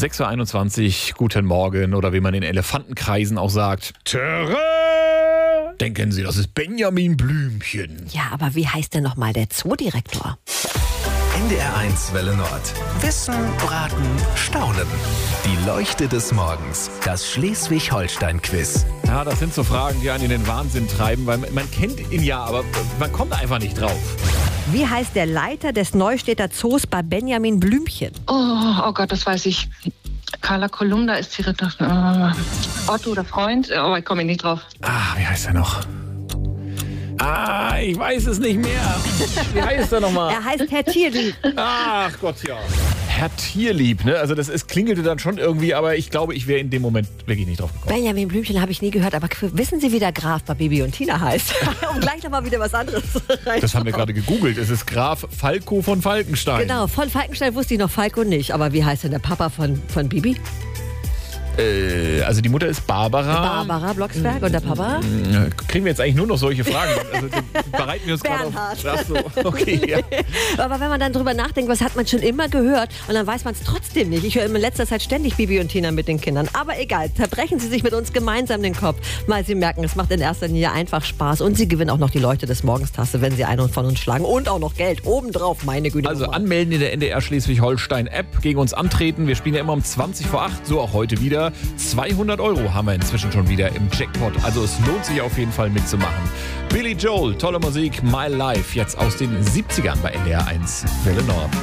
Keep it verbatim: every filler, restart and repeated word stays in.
sechs Uhr einundzwanzig, guten Morgen oder wie man in Elefantenkreisen auch sagt. Terrain! Denken Sie, das ist Benjamin Blümchen. Ja, aber wie heißt denn nochmal der Zoodirektor? N D R eins Welle Nord. Wissen, Raten, Staunen. Die Leuchte des Morgens. Das Schleswig-Holstein-Quiz. Ja, das sind so Fragen, die einen in den Wahnsinn treiben, weil man kennt ihn ja, aber man kommt einfach nicht drauf. Wie heißt der Leiter des Neustädter Zoos bei Benjamin Blümchen? Oh, oh Gott, das weiß ich. Carla Kolumna ist die Ritter. Äh, Otto oder Freund? Oh, ich komme nicht drauf. Ah, wie heißt er noch? Ah, ich weiß es nicht mehr. Wie heißt er nochmal? Er heißt Herr Tierlieb. Ach Gott, ja. Herr Tierlieb, ne? Also das ist, klingelte dann schon irgendwie, aber ich glaube, ich wäre in dem Moment wirklich nicht drauf gekommen. Benjamin Blümchen habe ich nie gehört, aber wissen Sie, wie der Graf bei Bibi und Tina heißt? Um gleich nochmal wieder was anderes rein. Das haben wir gerade gegoogelt. Es ist Graf Falco von Falkenstein. Genau, von Falkenstein wusste ich noch Falco nicht. Aber wie heißt denn der Papa von, von Bibi? Äh, also die Mutter ist Barbara. Barbara Blocksberg und der Papa? Kriegen wir jetzt eigentlich nur noch solche Fragen? Also die bereiten wir uns gerade auf. Ach so, okay, ja. Aber wenn man dann drüber nachdenkt, was hat man schon immer gehört und dann weiß man es trotzdem nicht. Ich höre in letzter Zeit ständig Bibi und Tina mit den Kindern. Aber egal, zerbrechen Sie sich mit uns gemeinsam den Kopf, weil Sie merken, es macht in erster Linie einfach Spaß und Sie gewinnen auch noch die Leuchte des Morgens-Tasse, wenn Sie einen von uns schlagen und auch noch Geld obendrauf, meine Güte. Also anmelden in der N D R Schleswig-Holstein-App, gegen uns antreten. Wir spielen ja immer um zwanzig vor acht, so auch heute wieder. zweihundert Euro haben wir inzwischen schon wieder im Jackpot. Also es lohnt sich auf jeden Fall mitzumachen. Billy Joel, tolle Musik, My Life, jetzt aus den siebzigern bei N D R eins Welle Nord.